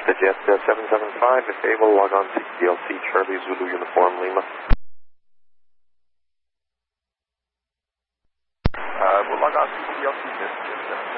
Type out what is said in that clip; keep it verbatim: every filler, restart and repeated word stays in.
The Jet uh, seven seven five, if able, log on to D L C Charlie Zulu Uniform Lima. Uh, we'll log on to D L C